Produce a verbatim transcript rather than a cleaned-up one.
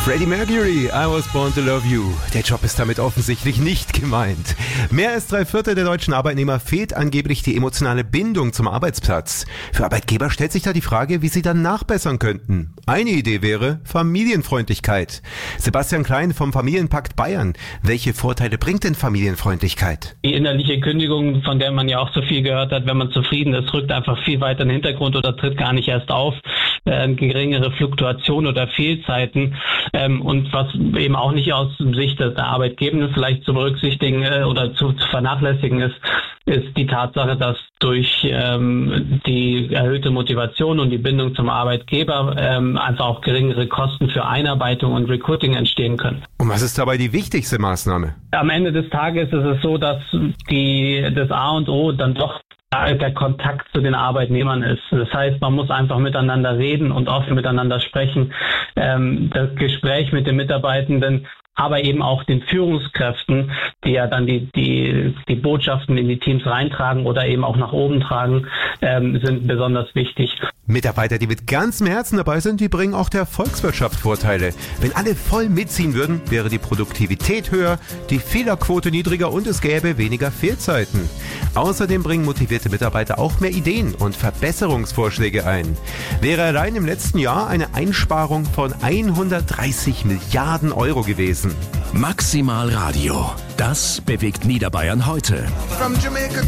Freddie Mercury, I was born to love you. Der Job ist damit offensichtlich nicht gemeint. Mehr als drei Viertel der deutschen Arbeitnehmer fehlt angeblich die emotionale Bindung zum Arbeitsplatz. Für Arbeitgeber stellt sich da die Frage, wie sie dann nachbessern könnten. Eine Idee wäre Familienfreundlichkeit. Sebastian Klein vom Familienpakt Bayern. Welche Vorteile bringt denn Familienfreundlichkeit? Die innerliche Kündigung, von der man ja auch so viel gehört hat, wenn man zufrieden ist, rückt einfach viel weiter in den Hintergrund oder tritt gar nicht erst auf. Äh, geringere Fluktuation oder Fehlzeiten. Ähm, und was eben auch nicht aus Sicht der Arbeitgebenden vielleicht zu berücksichtigen äh, oder zu, zu vernachlässigen ist, ist die Tatsache, dass durch ähm, die erhöhte Motivation und die Bindung zum Arbeitgeber ähm, einfach auch geringere Kosten für Einarbeitung und Recruiting entstehen können. Und was ist dabei die wichtigste Maßnahme? Am Ende des Tages ist es so, dass die das A und O dann doch der Kontakt zu den Arbeitnehmern ist. Das heißt, man muss einfach miteinander reden und offen miteinander sprechen. Ähm, das Gespräch mit den Mitarbeitenden, aber eben auch den Führungskräften, die ja dann die die die Botschaften in die Teams reintragen oder eben auch nach oben tragen, ähm, sind besonders wichtig. Mitarbeiter, die mit ganzem Herzen dabei sind, die bringen auch der Volkswirtschaft Vorteile. Wenn alle voll mitziehen würden, wäre die Produktivität höher, die Fehlerquote niedriger und es gäbe weniger Fehlzeiten. Außerdem bringen motivierte Mitarbeiter auch mehr Ideen und Verbesserungsvorschläge ein. Wäre allein im letzten Jahr eine Einsparung von hundertdreißig Milliarden Euro gewesen. Maximal Radio. Das bewegt Niederbayern heute. From Jamaica